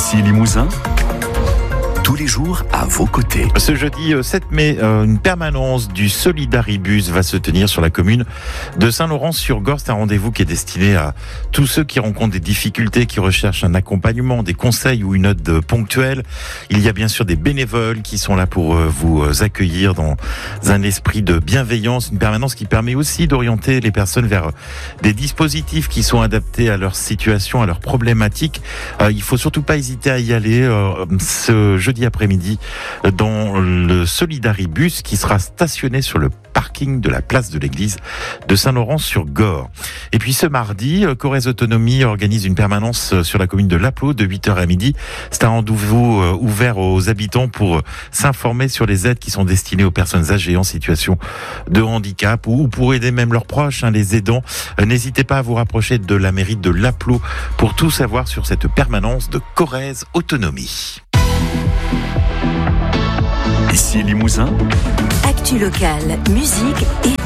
Ici Limousin, tous les jours à vos côtés. Ce jeudi 7 mai, une permanence du Solidaribus va se tenir sur la commune de Saint-Laurent-sur-Gorre. C'est un rendez-vous qui est destiné à tous ceux qui rencontrent des difficultés, qui recherchent un accompagnement, des conseils ou une aide ponctuelle. Il y a bien sûr des bénévoles qui sont là pour vous accueillir dans un esprit de bienveillance. Une permanence qui permet aussi d'orienter les personnes vers des dispositifs qui sont adaptés à leur situation, à leurs problématiques. Il faut surtout pas hésiter à y aller ce jeudi après-midi dans le Solidaribus qui sera stationné sur le parking de la place de l'église de Saint-Laurent-sur-Gorre. Et puis ce mardi, Corrèze Autonomie organise une permanence sur la commune de Lapleau de 8h à midi. C'est un rendez-vous ouvert aux habitants pour s'informer sur les aides qui sont destinées aux personnes âgées en situation de handicap ou pour aider même leurs proches, les aidants. N'hésitez pas à vous rapprocher de la mairie de Lapleau pour tout savoir sur cette permanence de Corrèze Autonomie. Ici Limousin, Actu locale, musique et